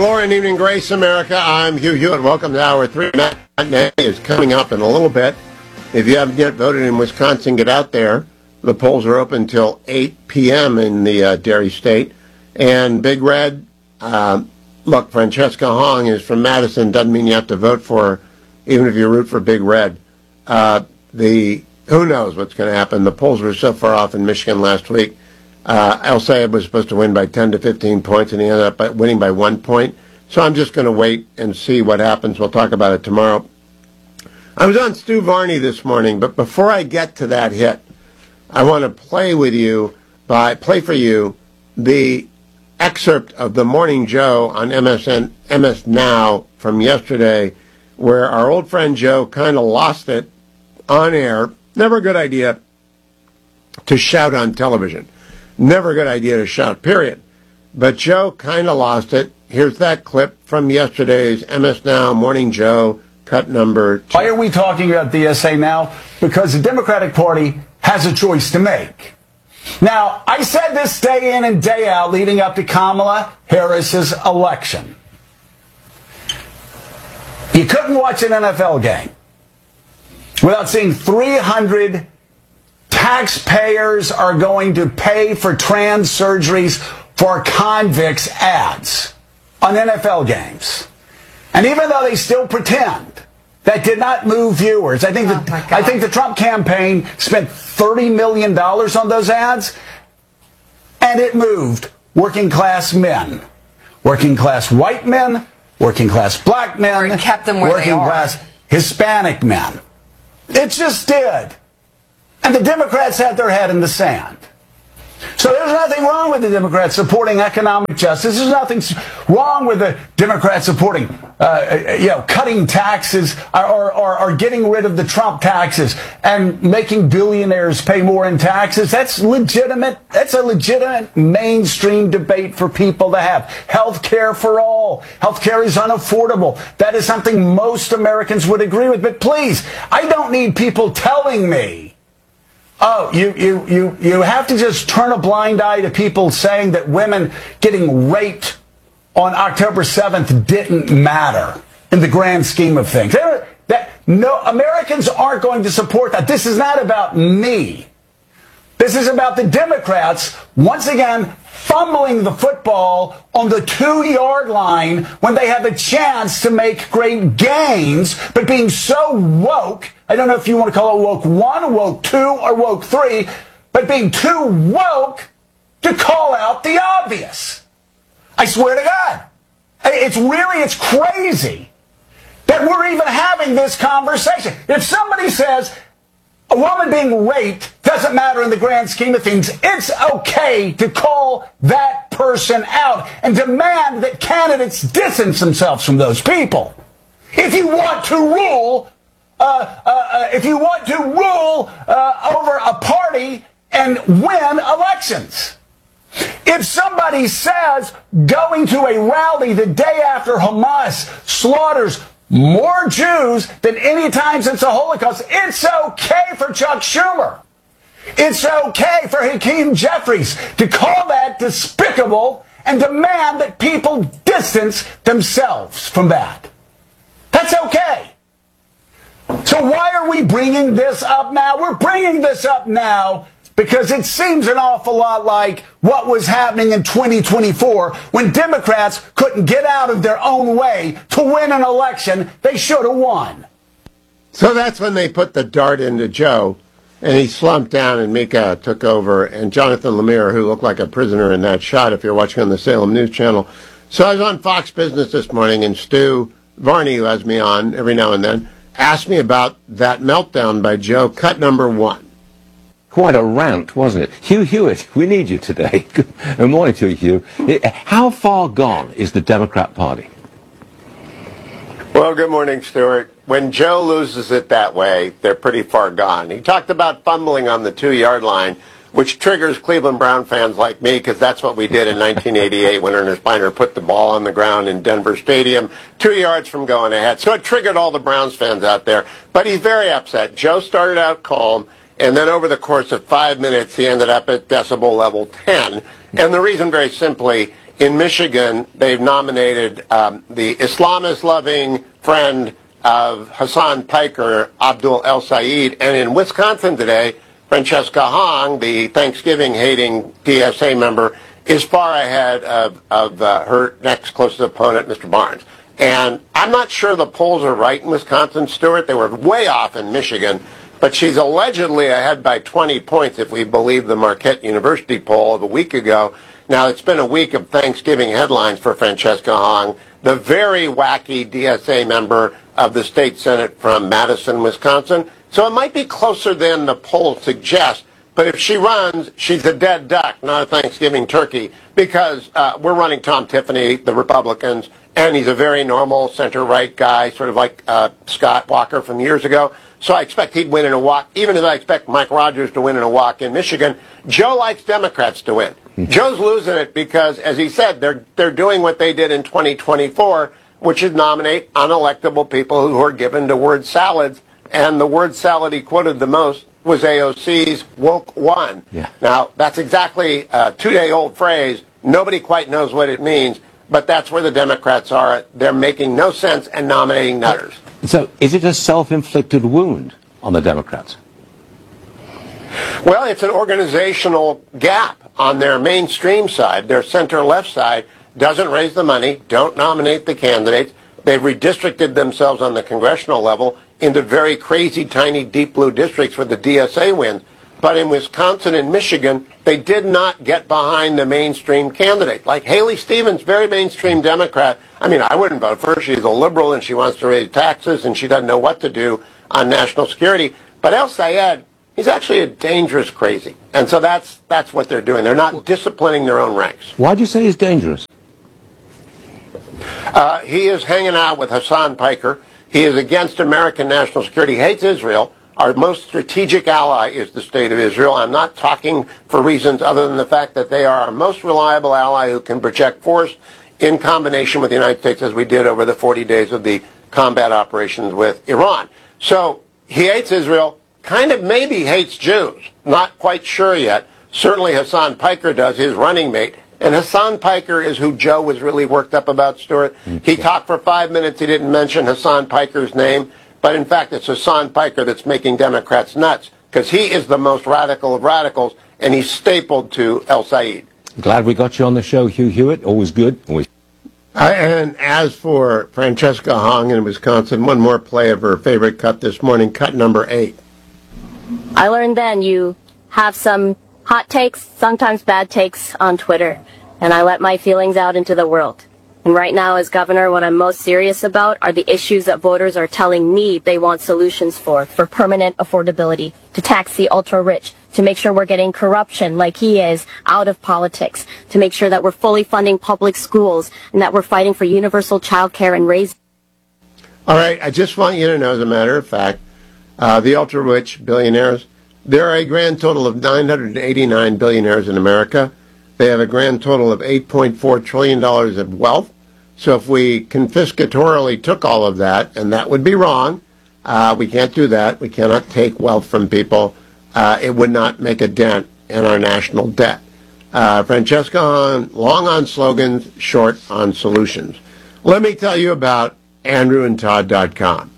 glory and evening grace, America. I'm Hugh Hewitt. Welcome to Hour 3. Matinee is coming up in a little bit. If you haven't yet voted in Wisconsin, get out there. The polls are open until 8 p.m. in the Dairy State. And Big Red, look, Francesca Hong is from Madison. Doesn't mean you have to vote for her, even if you root for Big Red. Who knows what's going to happen? The polls were so far off in Michigan last week. El Sayed was supposed to win by 10 to 15 points, and he ended up winning by 1 point. So I'm just going to wait and see what happens. We'll talk about it tomorrow. I was on Stu Varney this morning, but before I get to that hit, I want to play for you the excerpt of the Morning Joe on MS Now from yesterday, where our old friend Joe kind of lost it on air. Never a good idea to shout on television. Never a good idea to shout, period. But Joe kind of lost it. Here's that clip from yesterday's MS Now Morning Joe, cut number 2. Why are we talking about DSA now? Because the Democratic Party has a choice to make. Now, I said this day in and day out leading up to Kamala Harris's election. You couldn't watch an NFL game without seeing 300 taxpayers are going to pay for trans surgeries for convicts ads on NFL games. And even though they still pretend that did not move viewers, I think the Trump campaign spent $30 million on those ads, and it moved working class men, working class white men, working class black men, or kept them where working class Hispanic men. It just did. And the Democrats had their head in the sand. So there's nothing wrong with the Democrats supporting economic justice. There's nothing wrong with the Democrats supporting, cutting taxes or getting rid of the Trump taxes and making billionaires pay more in taxes. That's legitimate. That's a legitimate mainstream debate for people to have. Health care for all. Health care is unaffordable. That is something most Americans would agree with. But please, I don't need people telling me, oh, you have to just turn a blind eye to people saying that women getting raped on October 7th didn't matter in the grand scheme of things. No, Americans aren't going to support that. This is not about me. This is about the Democrats, once again, fumbling the football on the 2-yard line when they have a chance to make great gains, but being so woke, I don't know if you want to call it woke 1, woke 2, or woke 3, but being too woke to call out the obvious. I swear to God. It's crazy that we're even having this conversation. If somebody says a woman being raped doesn't matter in the grand scheme of things, it's okay to call that person out and demand that candidates distance themselves from those people. If you want to rule, over a party and win elections. If somebody says going to a rally the day after Hamas slaughters more Jews than any time since the Holocaust, it's okay for Chuck Schumer. It's okay for Hakeem Jeffries to call that despicable and demand that people distance themselves from that. That's okay. So why are we bringing this up now? We're bringing this up now because it seems an awful lot like what was happening in 2024 when Democrats couldn't get out of their own way to win an election they should have won. So that's when they put the dart into Joe, and he slumped down, and Mika took over, and Jonathan Lemire, who looked like a prisoner in that shot, if you're watching on the Salem News Channel. So I was on Fox Business this morning, and Stu Varney, who has me on every now and then, asked me about that meltdown by Joe, cut number 1. Quite a rant, wasn't it? Hugh Hewitt, we need you today. Good morning to you, Hugh. How far gone is the Democrat Party? Well, good morning, Stuart. When Joe loses it that way, they're pretty far gone. He talked about fumbling on the 2-yard line, which triggers Cleveland Brown fans like me, because that's what we did in 1988 when Ernest Biner put the ball on the ground in Denver Stadium, 2 yards from going ahead. So it triggered all the Browns fans out there. But he's very upset. Joe started out calm, and then over the course of 5 minutes, he ended up at decibel level 10. And the reason, very simply, In Michigan, they've nominated the Islamist-loving friend of Hassan Piker, Abdul El Sayed, and in Wisconsin today, Francesca Hong, the Thanksgiving-hating DSA member, is far ahead of her next closest opponent, Mr. Barnes. And I'm not sure the polls are right in Wisconsin, Stuart. They were way off in Michigan. But she's allegedly ahead by 20 points if we believe the Marquette University poll of a week ago. Now, it's been a week of Thanksgiving headlines for Francesca Hong, the very wacky DSA member of the state senate from Madison, Wisconsin. So it might be closer than the polls suggest. But if she runs, she's a dead duck, not a Thanksgiving turkey, because we're running Tom Tiffany, the Republicans, and he's a very normal center-right guy, sort of like Scott Walker from years ago. So I expect he'd win in a walk, even as I expect Mike Rogers to win in a walk in Michigan. Joe likes Democrats to win. Joe's losing it because, as he said, they're doing what they did in 2024, which is nominate unelectable people who are given to word salads. And the word salad he quoted the most was AOC's woke one. Yeah. Now, that's exactly a two-day-old phrase. Nobody quite knows what it means, but that's where the Democrats are. They're making no sense and nominating nutters. So is it a self-inflicted wound on the Democrats? Well, it's an organizational gap on their mainstream side. Their center-left side doesn't raise the money, don't nominate the candidates. They've redistricted themselves on the congressional level into very crazy, tiny, deep blue districts where the DSA wins. But in Wisconsin and Michigan, they did not get behind the mainstream candidate. Like Haley Stevens, very mainstream Democrat. I mean, I wouldn't vote for her. She's a liberal and she wants to raise taxes and she doesn't know what to do on national security. But El Sayed, he's actually a dangerous crazy. And so that's what they're doing. They're not disciplining their own ranks. Why'd you say he's dangerous? He is hanging out with Hassan Piker. He is against American national security. He hates Israel. Our most strategic ally is the State of Israel. I'm not talking for reasons other than the fact that they are our most reliable ally who can project force in combination with the United States, as we did over the 40 days of the combat operations with Iran. So he hates Israel, kind of maybe hates Jews. Not quite sure yet. Certainly Hassan Piker does, his running mate. And Hassan Piker is who Joe was really worked up about, Stuart. He talked for 5 minutes. He didn't mention Hassan Piker's name. But in fact, it's Hassan Piker that's making Democrats nuts because he is the most radical of radicals, and he's stapled to El Sayed. Glad we got you on the show, Hugh Hewitt. Always good. Always. And as for Francesca Hong in Wisconsin, one more play of her favorite cut this morning, cut number 8. I learned then you have some hot takes, sometimes bad takes on Twitter, and I let my feelings out into the world. And right now, as governor, what I'm most serious about are the issues that voters are telling me they want solutions for permanent affordability, to tax the ultra-rich, to make sure we're getting corruption like he is out of politics, to make sure that we're fully funding public schools, and that we're fighting for universal child care and raising. All right, I just want you to know, as a matter of fact, the ultra-rich billionaires, there are a grand total of 989 billionaires in America. They have a grand total of $8.4 trillion of wealth. So if we confiscatorily took all of that, and that would be wrong, we can't do that. We cannot take wealth from people. It would not make a dent in our national debt. Francesca Hahn, long on slogans, short on solutions. Let me tell you about AndrewandTodd.com.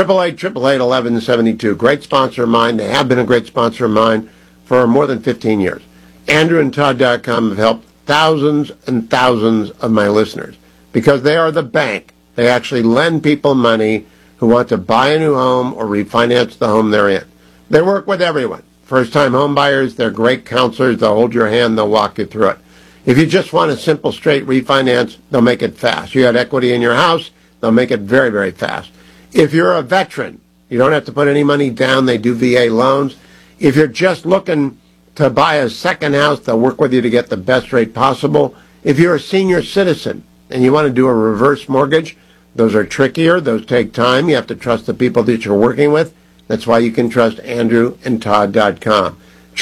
888-888-1172. Great sponsor of mine. They have been a great sponsor of mine for more than 15 years. AndrewandTodd.com have helped thousands and thousands of my listeners because they are the bank. They actually lend people money who want to buy a new home or refinance the home they're in. They work with everyone. First-time home buyers, they're great counselors. They'll hold your hand. They'll walk you through it. If you just want a simple, straight refinance, they'll make it fast. You got equity in your house, they'll make it very, very fast. If you're a veteran, you don't have to put any money down. They do VA loans. If you're just looking to buy a second house, they'll work with you to get the best rate possible. If you're a senior citizen and you want to do a reverse mortgage, those are trickier. Those take time. You have to trust the people that you're working with. That's why you can trust AndrewandTodd.com.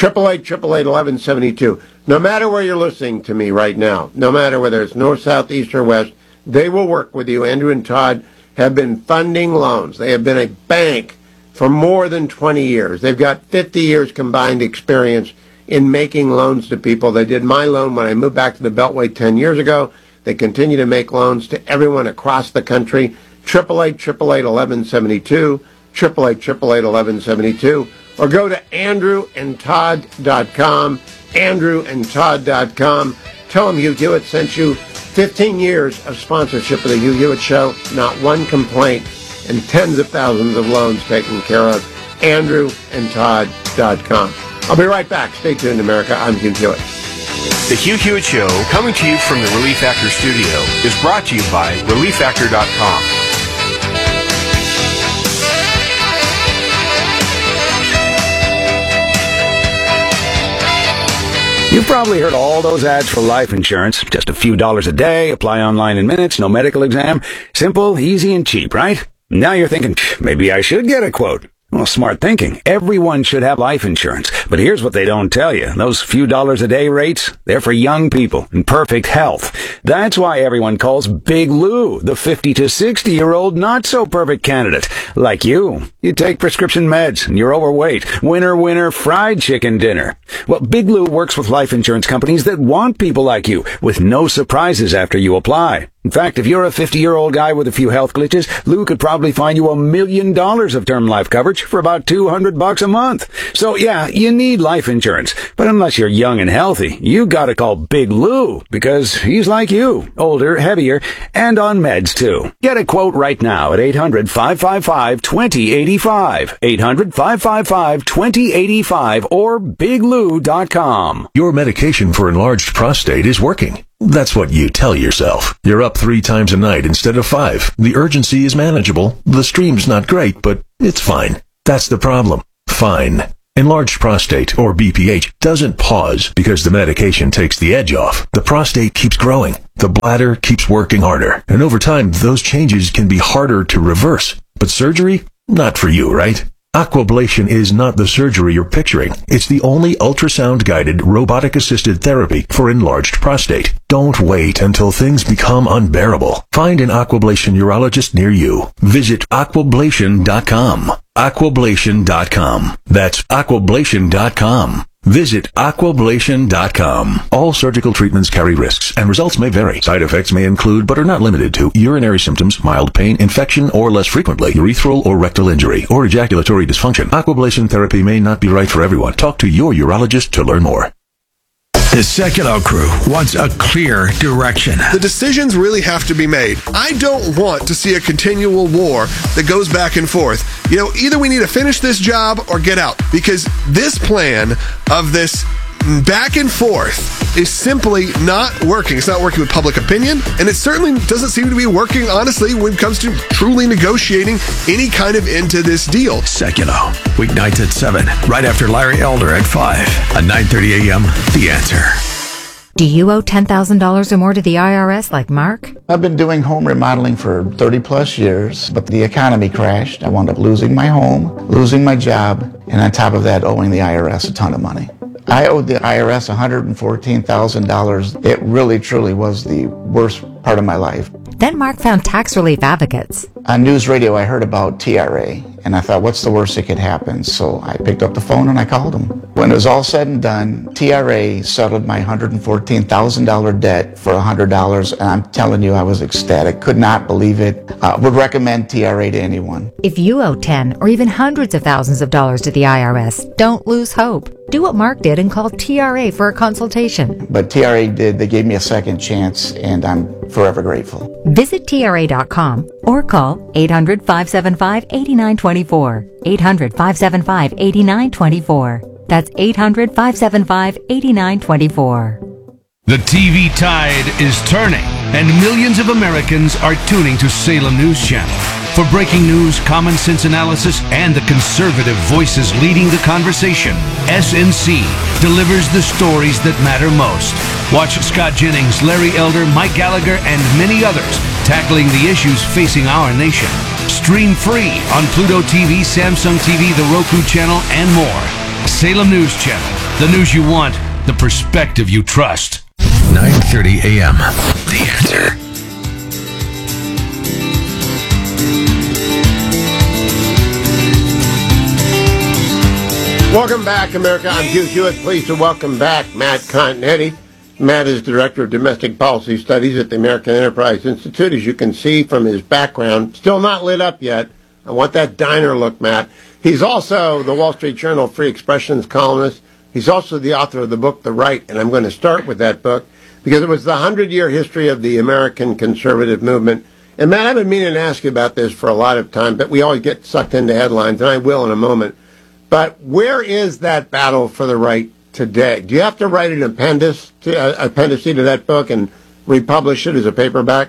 888-888-1172. No matter where you're listening to me right now, no matter whether it's north, south, east, or west, they will work with you. Andrew and Todd have been funding loans. They have been a bank for more than 20 years. They've got 50 years combined experience in making loans to people. They did my loan when I moved back to the Beltway 10 years ago. They continue to make loans to everyone across the country. 888-888-1172, 888-888-1172, or go to andrewandtodd.com, andrewandtodd.com. Tell them Hugh Hewitt sent you. 15 years of sponsorship of the Hugh Hewitt Show, not one complaint, and tens of thousands of loans taken care of. andrewandtodd.com. I'll be right back. Stay tuned, America. I'm Hugh Hewitt. The Hugh Hewitt Show, coming to you from the Relief Factor studio, is brought to you by ReliefFactor.com. You've probably heard all those ads for life insurance. Just a few dollars a day, apply online in minutes, no medical exam. Simple, easy, and cheap, right? Now you're thinking, maybe I should get a quote. Well, smart thinking. Everyone should have life insurance. But here's what they don't tell you. Those few dollars a day rates, they're for young people in perfect health. That's why everyone calls Big Lou the 50 to 60-year-old not-so-perfect candidate. Like you. You take prescription meds and you're overweight. Winner, winner, fried chicken dinner. Well, Big Lou works with life insurance companies that want people like you with no surprises after you apply. In fact, if you're a 50-year-old guy with a few health glitches, Lou could probably find you $1 million of term life coverage for about $200 a month. So yeah, you need life insurance. But unless you're young and healthy, you gotta call Big Lou because he's like you, older, heavier, and on meds too. Get a quote right now at 800-555-2085, 800-555-2085, or biglou.com. Your medication for enlarged prostate is working. That's what you tell yourself. You're up 3 times a night instead of 5. The urgency is manageable. The stream's not great, but it's fine. That's the problem. Fine. Enlarged prostate, or BPH, doesn't pause because the medication takes the edge off. The prostate keeps growing. The bladder keeps working harder. And over time, those changes can be harder to reverse. But surgery? Not for you, right? Aquablation is not the surgery you're picturing. It's the only ultrasound-guided, robotic-assisted therapy for enlarged prostate. Don't wait until things become unbearable. Find an Aquablation urologist near you. Visit aquablation.com. Aquablation.com. That's aquablation.com. Visit aquablation.com. All surgical treatments carry risks, and results may vary. Side effects may include, but are not limited to, urinary symptoms, mild pain, infection, or less frequently, urethral or rectal injury, or ejaculatory dysfunction. Aquablation therapy may not be right for everyone. Talk to your urologist to learn more. The Sekulow crew wants a clear direction. The decisions really have to be made. I don't want to see a continual war that goes back and forth. You know, either we need to finish this job or get out, because this plan of this back and forth is simply not working. It's not working with public opinion, and it certainly doesn't seem to be working, honestly, when it comes to truly negotiating any kind of end to this deal. Sekulow, weeknights at 7, right after Larry Elder at 5, on 9:30 a.m. The Answer. Do you owe $10,000 or more to the IRS like Mark? I've been doing home remodeling for 30 plus years, but the economy crashed. I wound up losing my home, losing my job, and on top of that, owing the IRS a ton of money. I owed the IRS $114,000. It really, truly was the worst part of my life. Then Mark found tax relief advocates. On news radio, I heard about TRA, and I thought, what's the worst that could happen? So I picked up the phone and I called them. When it was all said and done, TRA settled my $114,000 debt for $100, and I'm telling you, I was ecstatic. Could not believe it. Would recommend TRA to anyone. If you owe 10 or even hundreds of thousands of dollars to the IRS, don't lose hope. Do what Mark did and call TRA for a consultation. But TRA did. They gave me a second chance, and I'm forever grateful. Visit TRA.com or call 800-575-8924. 800-575-8924. That's 800-575-8924. The TV tide is turning, and millions of Americans are tuning to Salem News Channel. For breaking news, common sense analysis, and the conservative voices leading the conversation, SNC delivers the stories that matter most. Watch Scott Jennings, Larry Elder, Mike Gallagher, and many others tackling the issues facing our nation. Stream free on Pluto TV, Samsung TV, the Roku channel, and more. Salem News Channel. The news you want, the perspective you trust. 9:30 a.m. The Answer. Welcome back, America. I'm Hugh Hewitt. Pleased to welcome back Matt Continetti. Matt is Director of Domestic Policy Studies at the American Enterprise Institute. As you can see from his background, still not lit up yet. I want that diner look, Matt. He's also the Wall Street Journal Free Expressions columnist. He's also the author of the book, The Right, and I'm going to start with that book because it was the 100-year history of the American conservative movement. And, Matt, I've been meaning to ask you about this for a lot of time, but we always get sucked into headlines, and I will in a moment. But where is that battle for the right today? Do you have to write an appendice to that book and republish it as a paperback?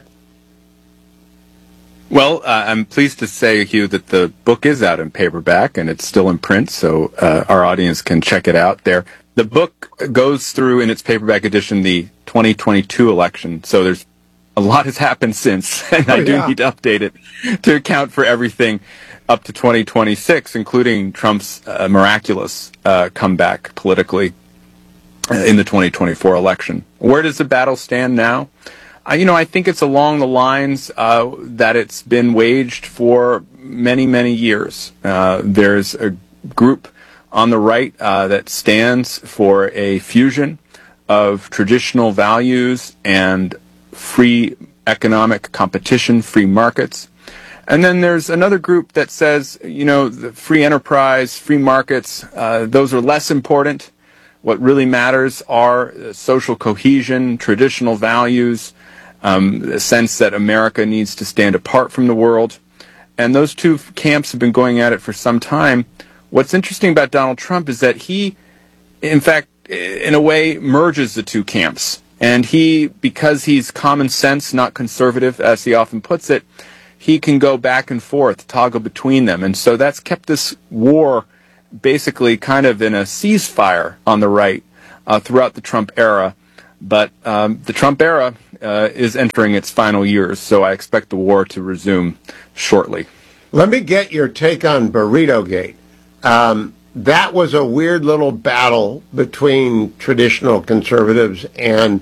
Well, I'm pleased to say, Hugh, that the book is out in paperback and it's still in print, so our audience can check it out there. The book goes through in its paperback edition the 2022 election, so there's a lot has happened since, and I do need to update it to account for everything up to 2026, including Trump's miraculous comeback politically in the 2024 election. Where does the battle stand now? I think it's along the lines that it's been waged for many, many years. There's a group on the right that stands for a fusion of traditional values and free economic competition, free markets. And then there's another group that says, the free enterprise, free markets, those are less important. What really matters are social cohesion, traditional values, the sense that America needs to stand apart from the world. And those two camps have been going at it for some time. What's interesting about Donald Trump is that he, in fact, in a way, merges the two camps. And because he's common sense, not conservative, as he often puts it, he can go back and forth, toggle between them. And so that's kept this war basically kind of in a ceasefire on the right throughout the Trump era. But the Trump era is entering its final years, so I expect the war to resume shortly. Let me get your take on Burrito Gate. That was a weird little battle between traditional conservatives and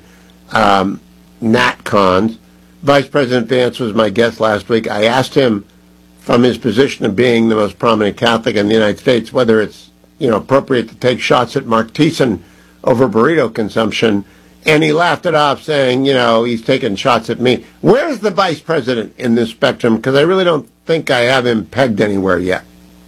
NatCons. Vice President Vance was my guest last week. I asked him, from his position of being the most prominent Catholic in the United States, whether it's appropriate to take shots at Mark Thiessen over burrito consumption, and he laughed it off, saying, he's taking shots at me. Where is the Vice President in this spectrum? Because I really don't think I have him pegged anywhere yet.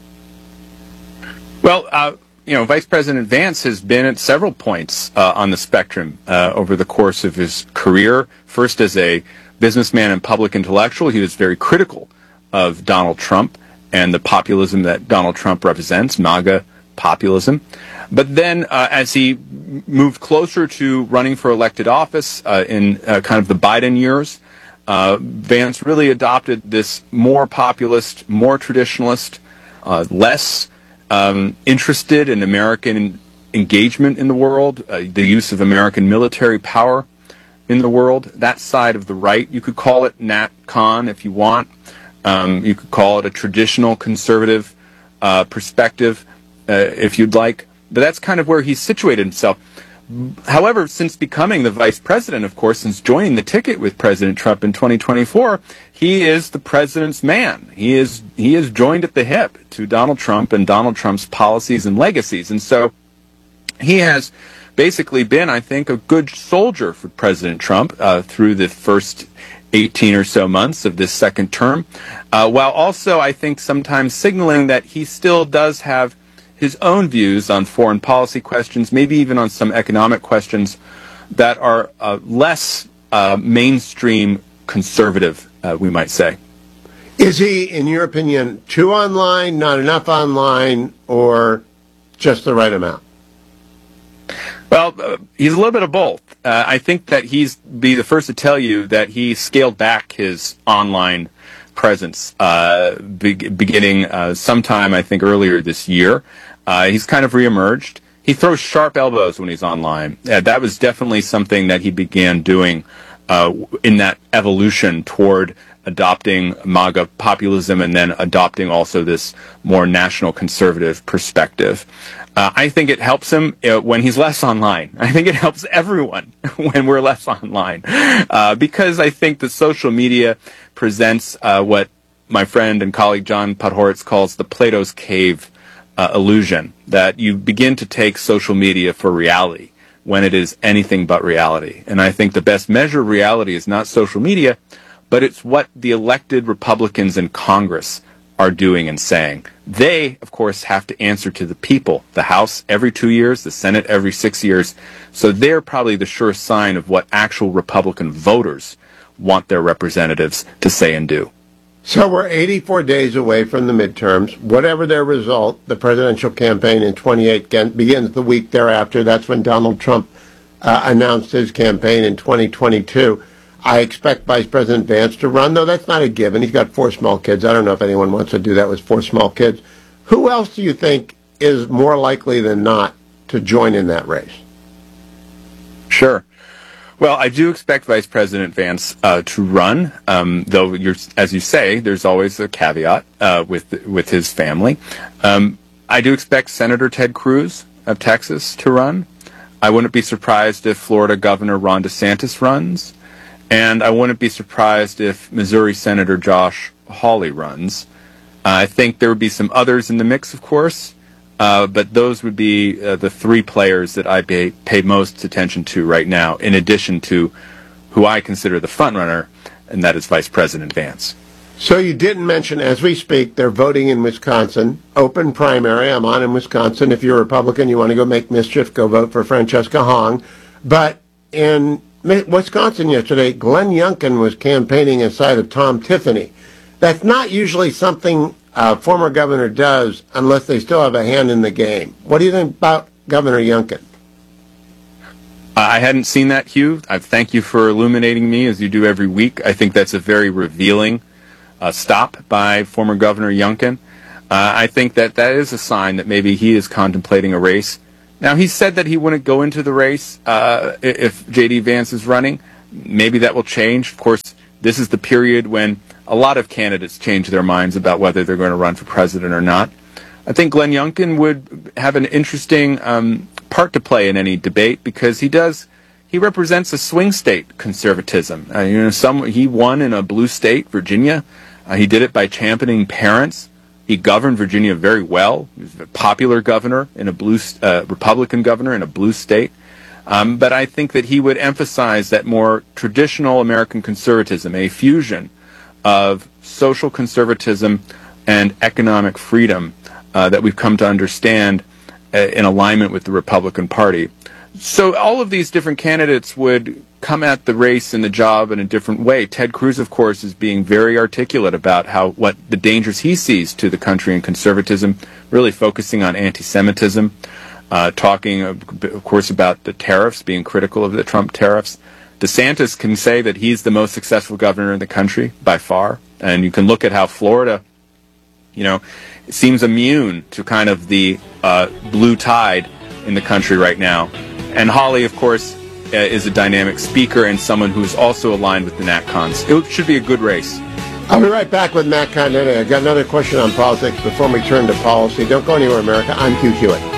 Well, Vice President Vance has been at several points on the spectrum over the course of his career. First, as a businessman and public intellectual, he was very critical of Donald Trump and the populism that Donald Trump represents, MAGA populism. But then as he moved closer to running for elected office in kind of the Biden years, Vance really adopted this more populist, more traditionalist, less interested in American engagement in the world, the use of American military power in the world, that side of the right. You could call it NatCon if you want. You could call it a traditional conservative perspective if you'd like. But that's kind of where he's situated himself. However, since becoming the vice president, of course, since joining the ticket with President Trump in 2024, he is the president's man. He is joined at the hip to Donald Trump and Donald Trump's policies and legacies. And so he has basically been, I think, a good soldier for President Trump through the first 18 or so months of this second term, while also, I think, sometimes signaling that he still does have his own views on foreign policy questions, maybe even on some economic questions that are less mainstream conservative, we might say. Is he, in your opinion, too online, not enough online, or just the right amount? Well, he's a little bit of both. I think that he's be the first to tell you that he scaled back his online presence beginning sometime, I think, earlier this year. He's kind of reemerged. He throws sharp elbows when he's online. That was definitely something that he began doing in that evolution toward adopting MAGA populism and then adopting also this more national conservative perspective. I think it helps him when he's less online. I think it helps everyone when we're less online because I think the social media presents what my friend and colleague John Podhoretz calls the Plato's Cave illusion that you begin to take social media for reality when it is anything but reality. And I think the best measure of reality is not social media, but it's what the elected Republicans in Congress are doing and saying. They, of course, have to answer to the people. The House every 2 years, the Senate every 6 years. So they're probably the surest sign of what actual Republican voters want their representatives to say and do. So we're 84 days away from the midterms. Whatever their result, the presidential campaign in 28 begins the week thereafter. That's when Donald Trump announced his campaign in 2022. I expect Vice President Vance to run, though that's not a given. He's got 4 small kids. I don't know if anyone wants to do that with 4 small kids. Who else do you think is more likely than not to join in that race? Sure. Well, I do expect Vice President Vance to run, though, as you say, there's always a caveat with his family. I do expect Senator Ted Cruz of Texas to run. I wouldn't be surprised if Florida Governor Ron DeSantis runs. And I wouldn't be surprised if Missouri Senator Josh Hawley runs. I think there would be some others in the mix, of course. But those would be the 3 players that I pay most attention to right now, in addition to who I consider the front runner, and that is Vice President Vance. So you didn't mention, as we speak, they're voting in Wisconsin. Open primary. I'm on in Wisconsin. If you're a Republican, you want to go make mischief, go vote for Francesca Hong. But in Wisconsin yesterday, Glenn Youngkin was campaigning aside of Tom Tiffany. That's not usually something a former governor does unless they still have a hand in the game. What do you think about Governor Youngkin? I hadn't seen that, Hugh. I thank you for illuminating me, as you do every week. I think that's a very revealing stop by former Governor Youngkin. I think that is a sign that maybe he is contemplating a race. Now, he said that he wouldn't go into the race if J.D. Vance is running. Maybe that will change. Of course, this is the period when a lot of candidates change their minds about whether they're going to run for president or not. I think Glenn Youngkin would have an interesting part to play in any debate because he represents a swing state conservatism. He won in a blue state, Virginia. He did it by championing parents. He governed Virginia very well. He was a popular governor in a Republican governor in a blue state. But I think that he would emphasize that more traditional American conservatism, a fusion of social conservatism and economic freedom that we've come to understand in alignment with the Republican Party. So all of these different candidates would come at the race and the job in a different way. Ted Cruz, of course, is being very articulate about what the dangers he sees to the country and conservatism, really focusing on anti-Semitism, talking, of course, about the tariffs, being critical of the Trump tariffs. DeSantis can say that he's the most successful governor in the country by far. And you can look at how Florida, seems immune to kind of the blue tide in the country right now. And Hawley, of course, is a dynamic speaker and someone who's also aligned with the NatCons. It should be a good race. I'll be right back with Matt Continetti. I've got another question on politics before we turn to policy. Don't go anywhere, America. I'm Hugh Hewitt.